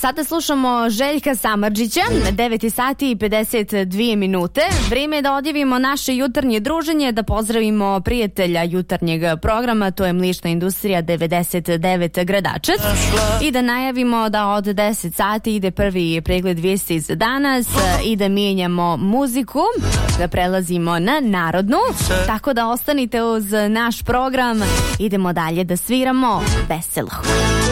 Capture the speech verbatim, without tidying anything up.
Sada slušamo Željka Samardžića, devet sati i pedeset dvije minute. Vrijeme je da odjavimo naše jutarnje druženje, da pozdravimo prijatelja jutarnjeg programa, to je Mlična industrija devedeset devet Gradačac, i da najavimo da od deset sati ide prvi pregled vijesti za danas i da mijenjamo muziku, da prelazimo na narodnu, tako da ostanite uz naš program. Idemo dalje da sviramo veselo.